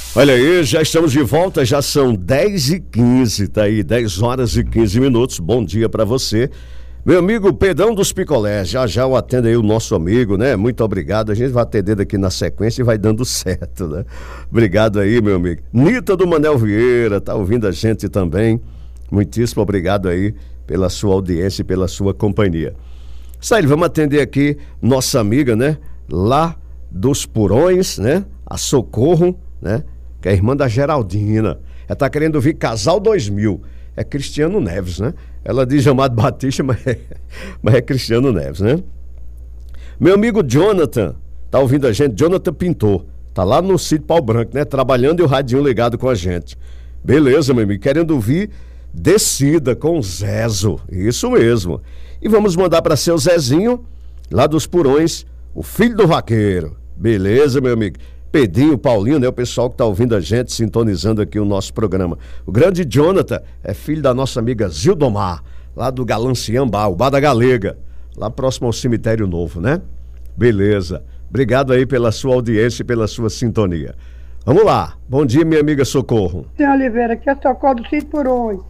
Olha aí, já estamos de volta, já são 10h15, tá aí, 10 horas e 15 minutos. Bom dia pra você. Meu amigo Pedrão dos Picolés, já eu atendo aí o nosso amigo, né? Muito obrigado, a gente vai atender aqui na sequência e vai dando certo, né? Obrigado aí, meu amigo. Nita do Manel Vieira, tá ouvindo a gente também. Muitíssimo obrigado aí pela sua audiência e pela sua companhia. Saíl, vamos atender aqui nossa amiga, né? Lá dos Purões, né? A Socorro, né? Que é a irmã da Geraldina. Ela tá querendo ouvir Casal 2000. É Cristiano Neves, né? Ela diz Amado Batista, mas é Cristiano Neves, né? Meu amigo Jonathan, tá ouvindo a gente? Jonathan Pintor. Tá lá no sítio Pau Branco, né? Trabalhando e o radinho ligado com a gente. Beleza, meu amigo. Querendo ouvir Descida com o Zezo. Isso mesmo. E vamos mandar para seu Zezinho, lá dos Purões, o filho do vaqueiro. Beleza, meu amigo? Pedrinho, Paulinho, né? O pessoal que tá ouvindo a gente, sintonizando aqui o nosso programa. O grande Jonathan é filho da nossa amiga Zildomar, lá do Galanciambá, o Bar da Galega, lá próximo ao Cemitério Novo, né? Beleza. Obrigado aí pela sua audiência e pela sua sintonia. Vamos lá. Bom dia, minha amiga Socorro. Senhor Oliveira, aqui é Socorro do Sítio Purões.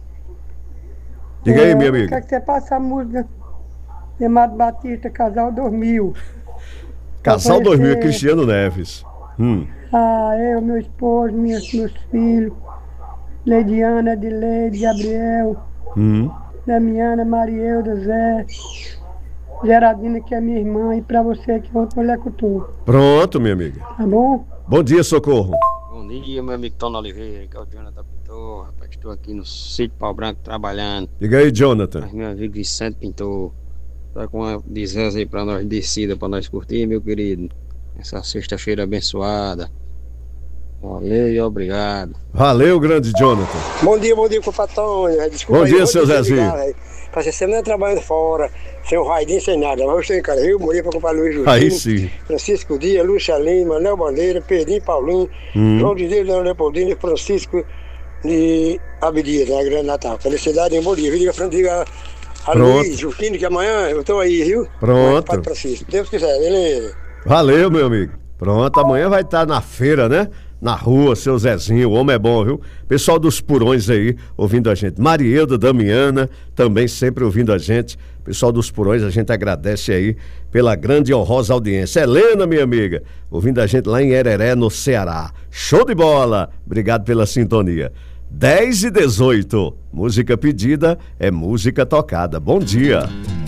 Diga aí, minha amiga. Quer que você passe a música de Amado Batista, Casal 2000. Casal 2000 é Cristiano Neves. Eu, meu esposo, meus filhos, Leidiana, Edileide, Gabriel, Damiana, Marielda, Zé, Geraldina, que é minha irmã, e pra você que é outra mulher que eu tô. Pronto, minha amiga. Tá bom? Bom dia, Socorro. Bom dia, meu amigo Tony Oliveira, que é o Jonathan Pintor. Rapaz, estou aqui no sítio Pau Branco trabalhando. Diga aí, Jonathan. Mas meu amigo Vicente Pintor tá com uma descanso aí pra nós, descida pra nós curtir, meu querido. Essa sexta-feira abençoada. Valeu e obrigado. Valeu, grande Jonathan. Bom dia, compadre. Desculpa. Bom aí, dia, seu Zezinho. Passei semana trabalhando fora, sem o raidinho, sem nada. Mas eu estou em casa, eu morri para comprar Luiz Justino, Aí sim. Francisco Dias, Lúcia Lima, Manel Bandeira, Pedrinho Paulinho, João de Deus, Leão Leopoldino e Francisco de Abdias, na Grande Natal. Felicidade em bom dia. Diga a Luiz Justino que amanhã eu estou aí, viu? Pronto. Francisco. Deus quiser, beleza. Valeu, meu amigo. Pronto, amanhã vai estar na feira, né? Na rua, seu Zezinho, o homem é bom, viu? Pessoal dos Purões aí, ouvindo a gente. Marielda, Damiana, também sempre ouvindo a gente. Pessoal dos Purões, a gente agradece aí pela grande e honrosa audiência. Helena, minha amiga, ouvindo a gente lá em Hereré, no Ceará. Show de bola! Obrigado pela sintonia. 10h18, música pedida é música tocada. Bom dia!